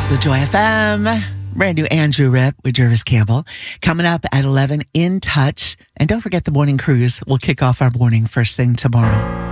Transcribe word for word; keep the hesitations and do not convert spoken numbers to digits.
The Joy F M. Brand new Andrew Rip with Jervis Campbell. Coming up at eleven, In Touch. And don't forget the morning cruise. We'll kick off our morning first thing tomorrow.